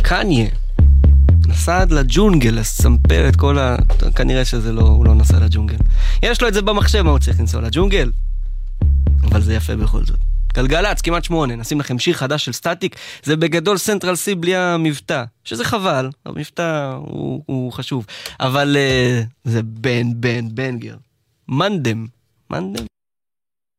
קניה נסע עד לג'ונגל לסמפר את כל כנראה שזה לא, הוא לא נסע לג'ונגל. יש לו את זה במחשב, מה הוא צריך לנסוע לג'ונגל? אבל זה יפה בכל זאת. גלגלץ, כמעט 8, נשים לכם שיר חדש של סטטיק, זה בגדול סנטרל סי בלי המבטא, שזה חבל, המבטא הוא חשוב, אבל זה בנגר. מנדם.